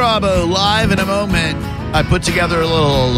Garabo live in a moment. I put together a little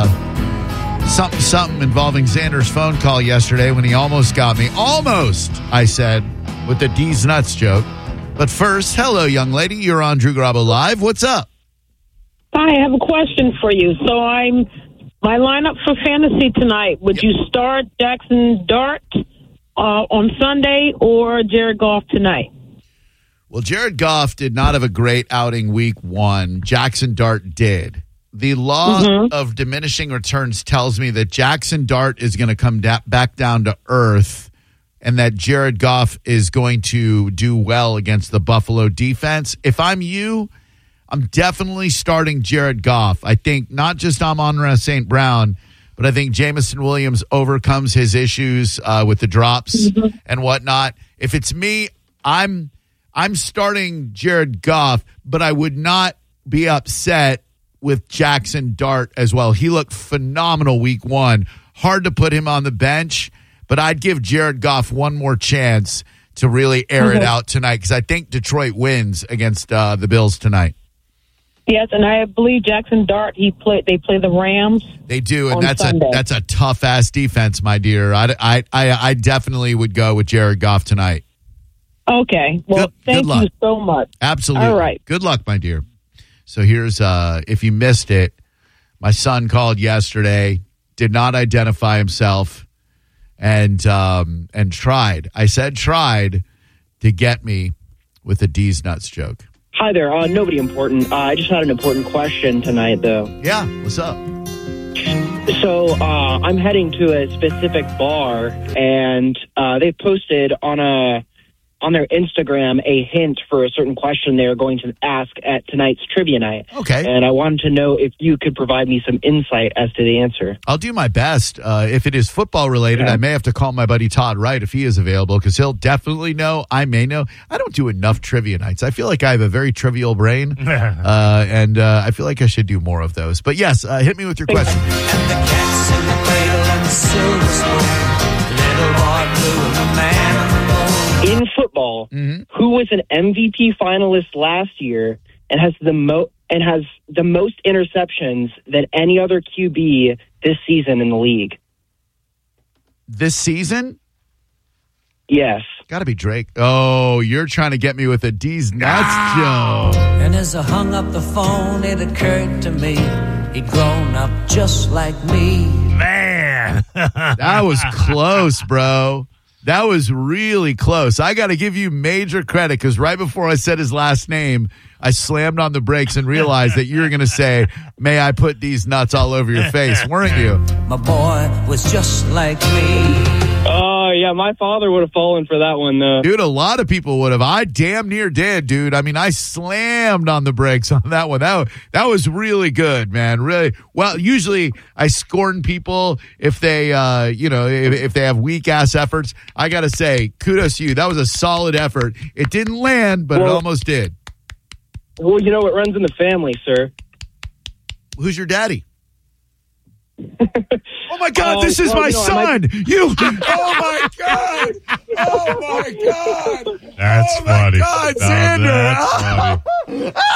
something involving Xander's phone call yesterday when he almost got me. Almost, I said, with the D's nuts joke. But first, hello, young lady. You're on Drew Garabo Live. What's up? Hi, I have a question for you. So my lineup for fantasy tonight, would you start Jackson Dart on Sunday or Jared Goff tonight? Well, Jared Goff did not have a great outing week one. Jackson Dart did. The law of diminishing returns tells me that Jackson Dart is going to come back down to earth and that Jared Goff is going to do well against the Buffalo defense. If I'm you, I'm definitely starting Jared Goff. I think not just Amon-Ra St. Brown, but I think Jameson Williams overcomes his issues with the drops and whatnot. If it's me, I'm starting Jared Goff, but I would not be upset with Jackson Dart as well. He looked phenomenal week one. Hard to put him on the bench, but I'd give Jared Goff one more chance to really air it out tonight because I think Detroit wins against the Bills tonight. Yes, and I believe Jackson Dart, they play the Rams. They do, and Sunday. that's a tough-ass defense, my dear. I definitely would go with Jared Goff tonight. Okay. Well, thank you so much. Absolutely. All right. Good luck, my dear. So here's, if you missed it, my son called yesterday, did not identify himself, and tried. I said tried to get me with a D's nuts joke. Hi there. Nobody important. I just had an important question tonight, though. Yeah. What's up? So I'm heading to a specific bar, and they posted on their Instagram a hint for a certain question they're going to ask at tonight's trivia night. Okay. And I wanted to know if you could provide me some insight as to the answer. I'll do my best. If it is football related, I may have to call my buddy Todd Wright if he is available because he'll definitely know. I may know. I don't do enough trivia nights. I feel like I have a very trivial brain, and I feel like I should do more of those. But yes, hit me with your question. And the cat's in the cradle and the silver spoon, little boy blue and the man on the moon. In football, who was an MVP finalist last year and has the most interceptions than any other QB this season in the league? This season? Yes. Got to be Drake. Oh, you're trying to get me with a D's nuts joke. And as I hung up the phone, it occurred to me he'd grown up just like me. Man, that was close, bro. That was really close. I got to give you major credit because right before I said his last name, I slammed on the brakes and realized that you were going to say, may I put these nuts all over your face, weren't you? My boy was just like me. Oh, yeah, my father would have fallen for that one, though. Dude, a lot of people would have. I damn near did, dude. I mean, I slammed on the brakes on that one. That was really good, man. Really. Well, usually I scorn people if they, if they have weak-ass efforts. I got to say, kudos to you. That was a solid effort. It didn't land, but it almost did. Well, you know what runs in the family, sir. Who's your daddy? Oh my God! This is my son. Oh my God! Oh my God! That's funny. God, No, Xander! that's funny.